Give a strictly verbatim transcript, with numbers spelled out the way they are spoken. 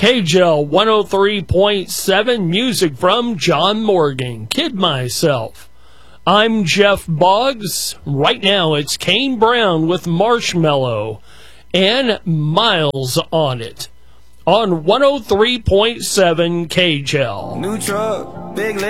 K J L one oh three point seven, music from John Morgan. Kid Myself. I'm Jeff Boggs. Right now it's Kane Brown with Marshmallow and Miles on It on one oh three point seven K J L. New truck, big